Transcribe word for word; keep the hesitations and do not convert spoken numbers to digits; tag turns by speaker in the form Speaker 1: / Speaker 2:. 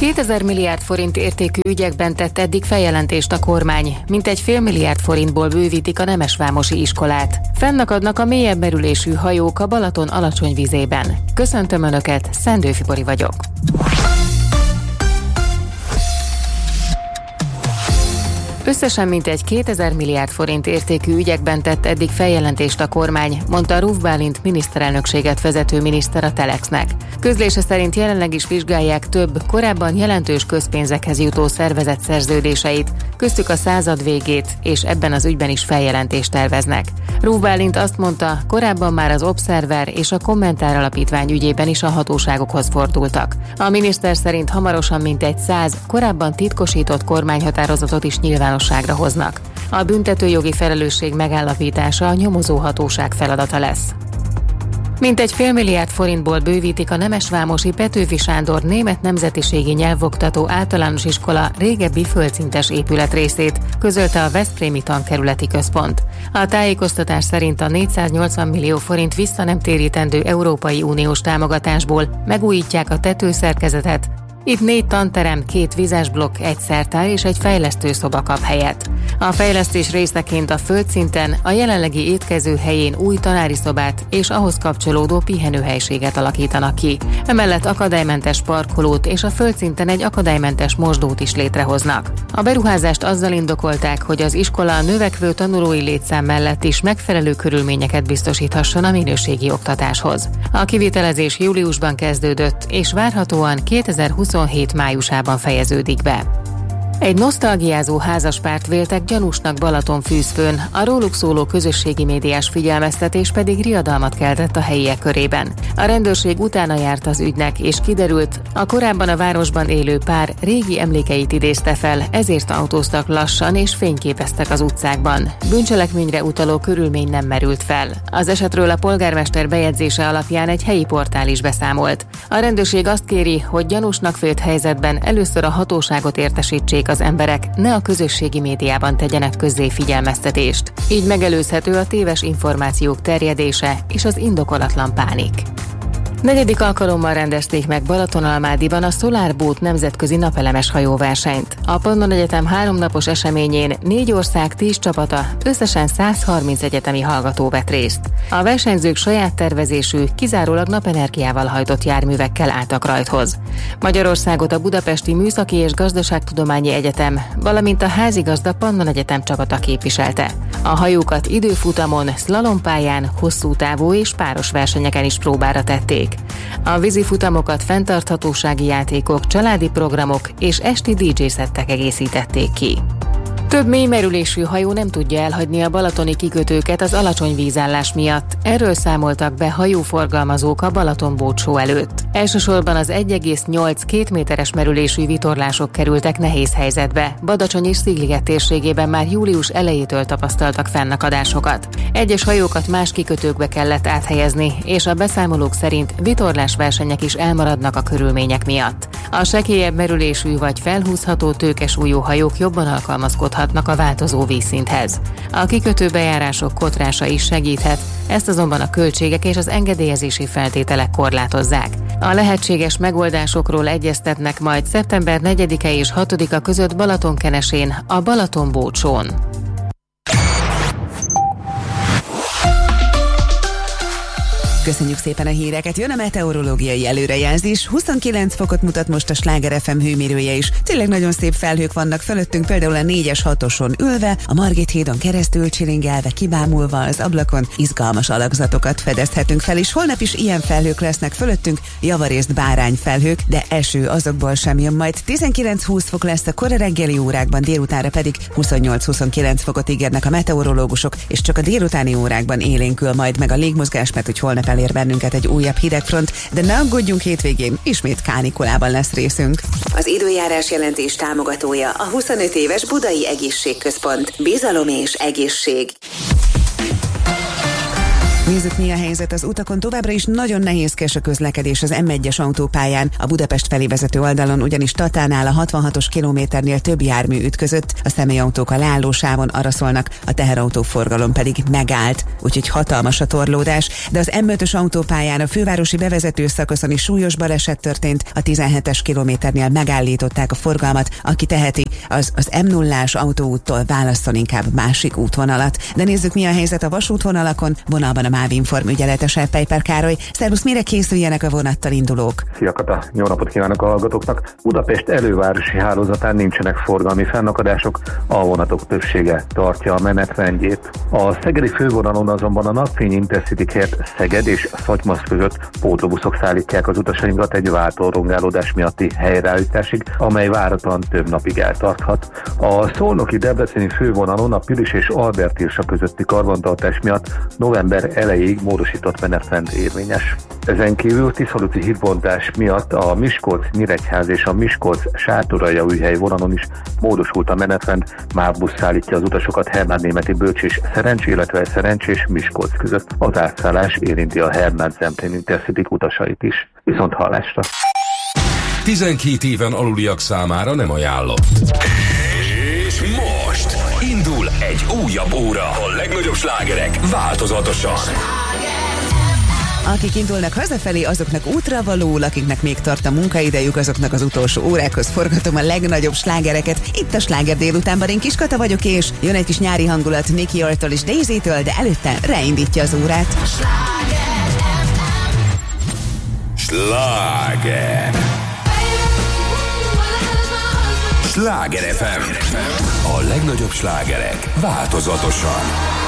Speaker 1: kétezer milliárd forint értékű ügyekben tett eddig feljelentést a kormány, mintegy fél milliárd forintból bővítik a nemesvámosi iskolát. Fennakadnak a mélyebb merülésű hajók a Balaton alacsony vizében. Köszöntöm Önöket, Szendőfi Bori vagyok. Összesen mintegy kétezer milliárd forint értékű ügyekben tett eddig feljelentést a kormány, mondta Ruf Bálint miniszterelnökséget vezető miniszter a Telexnek. Közlése szerint jelenleg is vizsgálják több, korábban jelentős közpénzekhez jutó szervezet szerződéseit, köztük a század végét, és ebben az ügyben is feljelentést terveznek. Ruf Bálint azt mondta, korábban már az Observer és a Kommentár Alapítvány ügyében is a hatóságokhoz fordultak. A miniszter szerint hamarosan mintegy száz, korábban titkosított kormányhatározatot is nyilvánosságra hoznak. A büntetőjogi felelősség megállapítása a nyomozó hatóság feladata lesz. Mintegy fél milliárd forintból bővítik a nemesvámosi Petőfi Sándor német nemzetiségi nyelvoktató általános iskola régebbi földszintes épületrészét, közölte a Veszprémi Tankerületi Központ. A tájékoztatás szerint a négyszáznyolcvan millió forint visszanemtérítendő Európai Uniós támogatásból megújítják a tetőszerkezetet. Itt négy tanterem, két vizesblokk, egy szertár és egy fejlesztőszoba kap helyet. A fejlesztés részeként a földszinten a jelenlegi étkező helyén új tanári szobát és ahhoz kapcsolódó pihenőhelységet alakítanak ki. Emellett akadálymentes parkolót és a földszinten egy akadálymentes mosdót is létrehoznak. A beruházást azzal indokolták, hogy az iskola a növekvő tanulói létszám mellett is megfelelő körülményeket biztosíthasson a minőségi oktatáshoz. A kivitelezés júliusban kezdődött, és várhatóan kétezer-huszonhét májusában fejeződik be. Egy nosztalgiázó házaspárt véltek gyanúsnak Balatonfűzfőn, a róluk szóló közösségi médiás figyelmeztetés pedig riadalmat keltett a helyiek körében. A rendőrség utána járt az ügynek, és kiderült, a korábban a városban élő pár régi emlékeit idézte fel, ezért autóztak lassan és fényképeztek az utcákban. Bűncselekményre utaló körülmény nem merült fel. Az esetről a polgármester bejegyzése alapján egy helyi portál is beszámolt. A rendőrség azt kéri, hogy gyanúsnak vélt helyzetben először a hatóságot értesítsék az emberek, ne a közösségi médiában tegyenek közzé figyelmeztetést. Így megelőzhető a téves információk terjedése és az indokolatlan pánik. Negyedik alkalommal rendezték meg Balatonalmádiban a SolarBoat nemzetközi napelemes hajóversenyt. A Pannon Egyetem háromnapos eseményén négy ország tíz csapata, összesen száz harminc egyetemi hallgató vett részt. A versenyzők saját tervezésű, kizárólag napenergiával hajtott járművekkel álltak rajthoz. Magyarországot a Budapesti Műszaki és Gazdaságtudományi Egyetem, valamint a házigazda Pannon Egyetem csapata képviselte. A hajókat időfutamon, szlalompályán, hosszú távú és páros versenyeken is próbára tették. A vízi futamokat fenntarthatósági játékok, családi programok és esti dé dzsé szettek egészítették ki. Több mélymerülésű hajó nem tudja elhagyni a balatoni kikötőket az alacsony vízállás miatt. Erről számoltak be hajóforgalmazók a Balaton Boat Show előtt. Elsősorban az egy egész nyolc-két méteres merülésű vitorlások kerültek nehéz helyzetbe. Badacsony és Szigliget térségében már július elejétől tapasztaltak fennakadásokat. Egyes hajókat más kikötőkbe kellett áthelyezni, és a beszámolók szerint vitorlásversenyek is elmaradnak a körülmények miatt. A sekélyebb merülésű vagy felhúzható tőkesúlyú hajók jobban alkalmazkodhatnak a változó vízszinthez. A kikötőbejárások kotrása is segíthet, ezt azonban a költségek és az engedélyezési feltételek korlátozzák. A lehetséges megoldásokról egyeztetnek majd szeptember negyedike és hatodika között Balatonkenesén, a Balaton Boat Show-n.
Speaker 2: Köszönjük szépen a híreket, jön a meteorológiai előrejelzés, huszonkilenc fokot mutat most a Sláger ef em hőmérője is. Tényleg nagyon szép felhők vannak fölöttünk, például a négyes hatoson ülve, a Margit hídon keresztül csilingelve, kibámulva az ablakon, izgalmas alakzatokat fedezhetünk fel, és holnap is ilyen felhők lesznek fölöttünk, javarészt bárányfelhők, de eső azokból sem jön, majd tizenkilenc-húsz fok lesz a kora reggeli órákban, délutánra pedig huszonnyolc-huszonkilenc fokot ígérnek a meteorológusok, és csak a délutáni órákban élénkül majd meg a légmozgás, mert hogy holnap elér bennünket egy újabb hidegfront, de ne aggódjunk, hétvégén ismét kánikulában lesz részünk.
Speaker 3: Az időjárás jelentés támogatója a huszonöt éves Budai Egészségközpont. Bizalom és egészség.
Speaker 2: Nézzük, mi a helyzet az utakon. Továbbra is nagyon nehézkes a közlekedés az em egyes autópályán, a Budapest felé vezető oldalon, ugyanis Tatánál a hatvanhatos kilométernél több jármű ütközött, a személyautók a leállósávon araszolnak, a teherautóforgalom pedig megállt, úgyhogy hatalmas a torlódás, de az em ötös autópályán a fővárosi bevezető szakaszon is súlyos baleset történt, a tizenhetes kilométernél megállították a forgalmat, aki teheti, az az em nullás autóúttól válasszon inkább másik útvonalat. De nézzük, mi a helyzet a vasútvonalakon, vonalban a MÁV-Inform ügyeletese Pejper Károly. Szervusz, mire készüljenek a vonattal indulók?
Speaker 4: Szia Kata, jó napot kívánok a hallgatóknak! Budapest elővárosi hálózatán nincsenek forgalmi fennakadások, a vonatok többsége tartja a menetrendjét. A szegedi fővonalon azonban a Napfény Intercity helyett Szeged és Szatymasz között pótlóbuszok szállítják az utasainkat egy váltórongálódás miatti helyreállításig, amely váratlan több napig eltarthat. A szolnoki debreceni fővonalon a Pilis és Albert Irsa közötti karbantartás miatt november elejéig módosított menetrend érvényes. Ezen kívül Tiszaluci hídbontás miatt a Miskolc-Nyíregyház és a Miskolc-Sátoraljaújhely vonalon is módosult a menetrend, MÁV busz szállítja az utasokat Hernád-Németi Bölcs és Szerencs, illetve Szerencs és Miskolc között. Az átszállás érinti a Hernád-Zemplén Intercity utasait is. Viszont hallásra!
Speaker 5: tizenkét éven aluliak számára nem ajánlott. És most indul egy újabb óra. A legnagyobb slágerek változatosan.
Speaker 2: Akik indulnak hazafelé, azoknak útra való, akiknek még tart a munkaidejük, azoknak az utolsó órákhoz forgatom a legnagyobb slágereket. Itt a Sláger délutánban, én Kis Kata vagyok, és jön egy kis nyári hangulat Nicky Ortól és Daisy-től, de előtte reindítja az órát.
Speaker 5: Sláger! Sláger ef em. A legnagyobb slágerek változatosan.